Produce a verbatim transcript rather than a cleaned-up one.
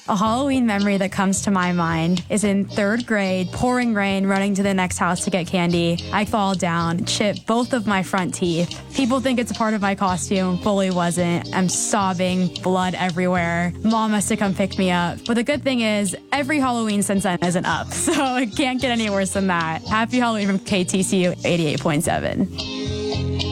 A Halloween memory that comes to my mind is in third grade, pouring rain, running to the next house to get candy. I fall down, chip both of my front teeth. People think it's a part of my costume, fully wasn't. I'm sobbing, blood everywhere. Mom has to come pick me up. But the good thing is, every Halloween since then isn't up, so it can't get any worse than that. Happy Halloween from K T C U eighty-eight point seven.